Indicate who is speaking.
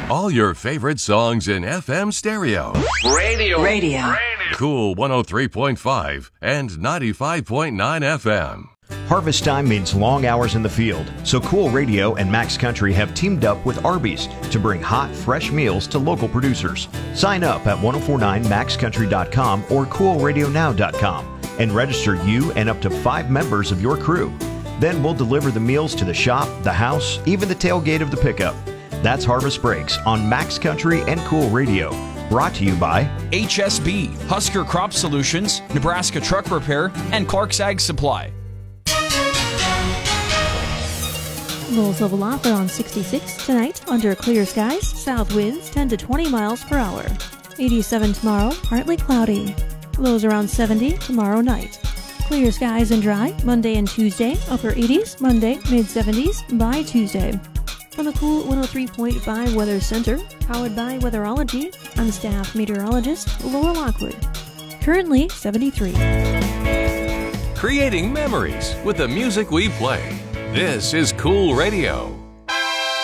Speaker 1: All your favorite songs in FM stereo.
Speaker 2: Radio.
Speaker 1: Cool 103.5 and 95.9 FM.
Speaker 3: Harvest time means long hours in the field, so Cool Radio and Max Country have teamed up with Arby's to bring hot, fresh meals to local producers. Sign up at 1049maxcountry.com or coolradionow.com and register you and up to 5 members of your crew. Then we'll deliver the meals to the shop, the house, even the tailgate of the pickup. That's Harvest Breaks on Max Country and Cool Radio. Brought to you by
Speaker 4: HSB, Husker Crop Solutions, Nebraska Truck Repair, and Clark's Ag Supply.
Speaker 5: Low level offer on 66 tonight under clear skies, south winds 10 to 20 miles per hour. 87 tomorrow, partly cloudy. Lows around 70 tomorrow night. Clear skies and dry Monday and Tuesday, upper 80s, Monday, mid-70s by Tuesday. From the Cool 103.5 Weather Center, powered by Weatherology, I'm staff meteorologist Laura Lockwood. Currently 73.
Speaker 1: Creating memories with the music we play. This is Cool Radio.